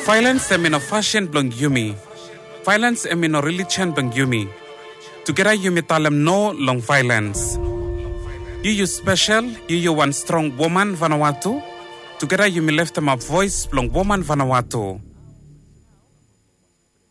Violence emino fashion blong yumi. Violence emino religion blong yumi. Together yumi talem no long violence. You special, you one strong woman Vanuatu. Together yumi left them a voice blong woman Vanuatu.